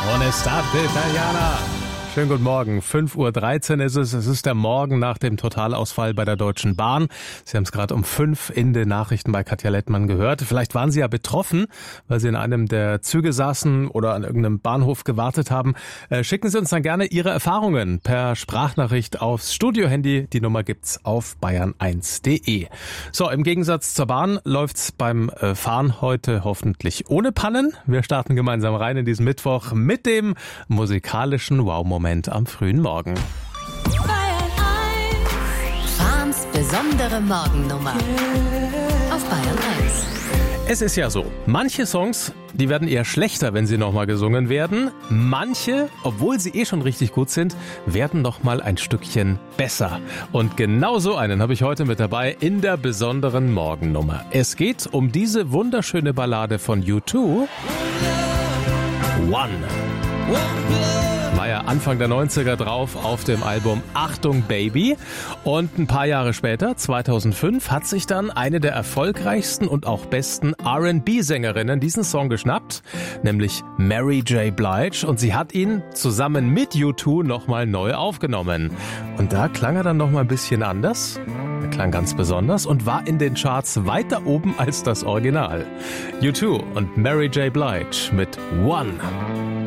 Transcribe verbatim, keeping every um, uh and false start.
Onestante Italiana. Schönen guten Morgen. fünf Uhr dreizehn ist es. Es ist der Morgen nach dem Totalausfall bei der Deutschen Bahn. Sie haben es gerade um fünf in den Nachrichten bei Katja Lettmann gehört. Vielleicht waren Sie ja betroffen, weil Sie in einem der Züge saßen oder an irgendeinem Bahnhof gewartet haben. Äh, schicken Sie uns dann gerne Ihre Erfahrungen per Sprachnachricht aufs Studiohandy. Die Nummer gibt's auf bayern eins punkt de. So, im Gegensatz zur Bahn läuft's beim äh, Fahren heute hoffentlich ohne Pannen. Wir starten gemeinsam rein in diesen Mittwoch mit dem musikalischen Wow-Moment am frühen Morgen. Bayern eins. Fahns besondere Morgennummer auf Bayern eins. Es ist ja so, manche Songs, die werden eher schlechter, wenn sie nochmal gesungen werden. Manche, obwohl sie eh schon richtig gut sind, werden nochmal ein Stückchen besser. Und genau so einen habe ich heute mit dabei in der besonderen Morgennummer. Es geht um diese wunderschöne Ballade von U zwei, One. War ja Anfang der neunziger drauf auf dem Album Achtung Baby. Und ein paar Jahre später, zweitausendfünf, hat sich dann eine der erfolgreichsten und auch besten R and B-Sängerinnen diesen Song geschnappt, nämlich Mary J. Blige. Und sie hat ihn zusammen mit U zwei nochmal neu aufgenommen. Und da klang er dann nochmal ein bisschen anders. Er klang ganz besonders und war in den Charts weiter oben als das Original. U zwei und Mary J. Blige mit One.